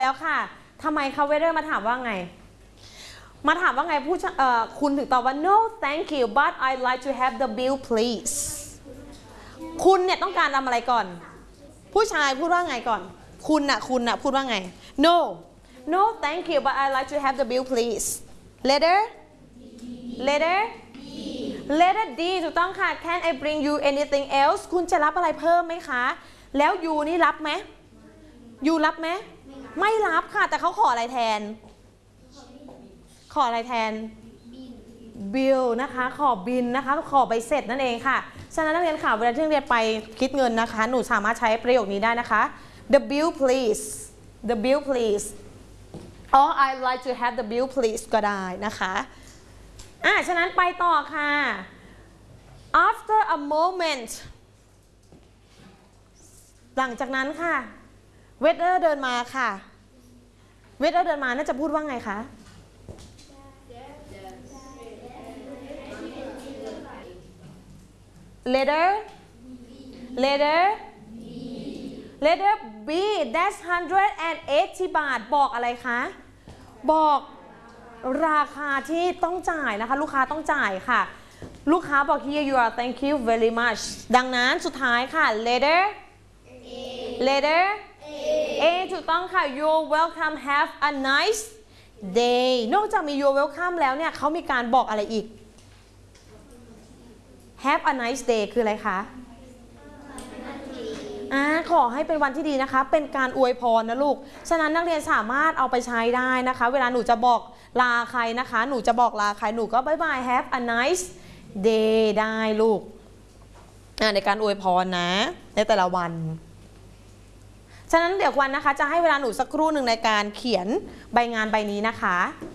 แล้วค่ะทำไมเขาเวเดอร์มาถามว่าไงมาถามว่าไงคุณถึงตอบว่า no thank you but I'd like to have the bill please คุณเนี่ยต้องการทำอะไรก่อนผู้ชายพูดว่าไงก่อนคุณน่ะพูดว่าไง no thank you but I'd like to have the bill please letter D ถูกต้องค่ะ can I bring you anything else คุณจะรับอะไรเพิ่มไหมคะแล้ว you นี่รับไหม you รับไหมไม่รับค่ะแต่เขาขออะไรแทนบิลนะคะขอบินนะคะขอใบเสร็จนั่นเองค่ะฉะนั้นนักเรียนค่ะเวลาที่นักเรียนไปคิดเงินนะคะหนูสามารถใช้ประโยคนี้ได้นะคะ the bill please or I'd like to have the bill please ก็ได้นะคะฉะนั้นไปต่อค่ะ after a moment หลังจากนั้นค่ะเวเดอร์เดินมาค่ะเวเดอร์เดินมาน่าจะพูดว่าไงคะletter B that's 180 บาทบอกอะไรคะบอกราคาที่ต้องจ่ายนะคะลูกค้าต้องจ่ายค่ะลูกค้าบอก here you are thank you very much ดังนั้นสุดท้ายค่ะ letter A ถูกต้องค่ะ you're welcome have a nice day นอกจากมี you're welcome แล้วเนี่ยเขามีการบอกอะไรอีก have a nice day คืออะไรคะขอให้เป็นวันที่ดีนะคะเป็นการอวยพรนะลูกฉะนั้นนักเรียนสามารถเอาไปใช้ได้นะคะเวลาหนูจะบอกลาใครนะคะหนูจะบอกลาใครหนูก็บายบาย have a nice day ได้ลูกในการอวยพรนะในแต่ละวันฉะนั้นเดี๋ยววันนะคะจะให้เวลาหนูสักครู่หนึ่งในการเขียนใบงานใบนี้นะคะ